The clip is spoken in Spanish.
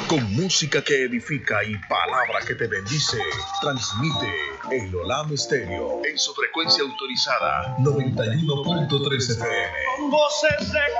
Con música que edifica y palabra que te bendice, transmite el Olam Estéreo en su frecuencia autorizada 91.3 FM. Con voces de